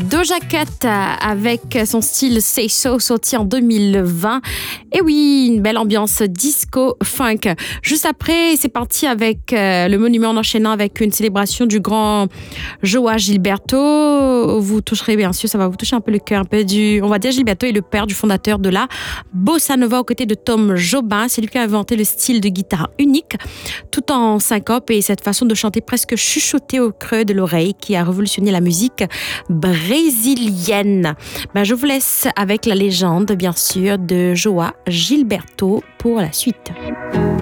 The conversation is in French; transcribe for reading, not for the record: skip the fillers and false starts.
Doja Cat avec son style Say So sorti en 2020. Et oui, une belle ambiance disco funk. Juste après, c'est parti avec le monument en enchaînant avec une célébration du grand Joao Gilberto. Vous toucherez bien sûr, ça va vous toucher un peu le cœur, on va dire Gilberto est le père du fondateur de la Bossa Nova aux côtés de Tom Jobim. C'est lui qui a inventé le style de guitare unique, tout en syncope et cette façon de chanter presque chuchotée au creux de l'oreille qui a révolutionné la musique brésilienne. Je vous laisse avec la légende, bien sûr, de Joao Gilberto pour la suite.